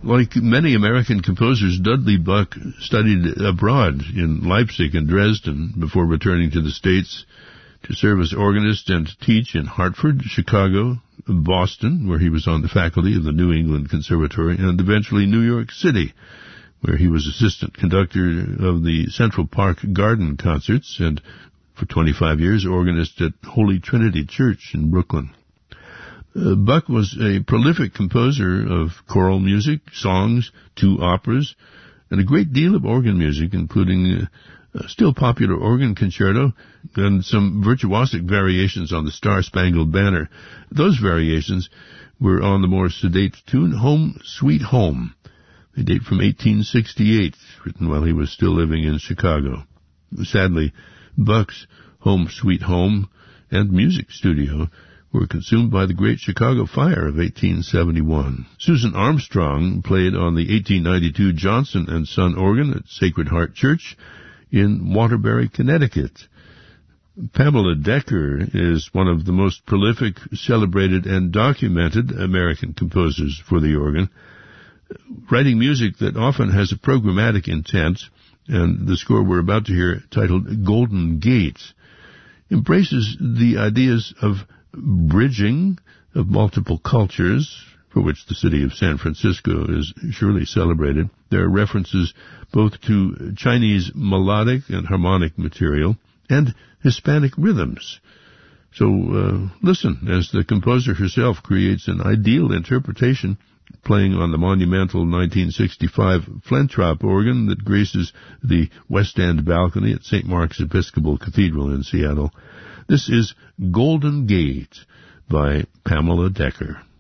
Like many American composers, Dudley Buck studied abroad in Leipzig and Dresden before returning to the States to serve as organist and teach in Hartford, Chicago, Boston, where he was on the faculty of the New England Conservatory, and eventually New York City, where he was assistant conductor of the Central Park Garden Concerts and, for 25 years, organist at Holy Trinity Church in Brooklyn. Buck was a prolific composer of choral music, songs, 2 operas, and a great deal of organ music, including a still popular organ concerto and some virtuosic variations on the Star-Spangled Banner. Those variations were on the more sedate tune Home Sweet Home. They date from 1868, written while he was still living in Chicago. Sadly, Buck's Home Sweet Home and music studio were consumed by the Great Chicago Fire of 1871. Susan Armstrong played on the 1892 Johnson and Son organ at Sacred Heart Church in Waterbury, Connecticut. Pamela Decker is one of the most prolific, celebrated, and documented American composers for the organ, writing music that often has a programmatic intent, and the score we're about to hear, titled Golden Gate, embraces the ideas of bridging of multiple cultures, for which the city of San Francisco is surely celebrated. There are references both to Chinese melodic and harmonic material and Hispanic rhythms. So listen as the composer herself creates an ideal interpretation, playing on the monumental 1965 Flentrop organ that graces the West End balcony at St. Mark's Episcopal Cathedral in Seattle. This is Golden Gate by Pamela Decker.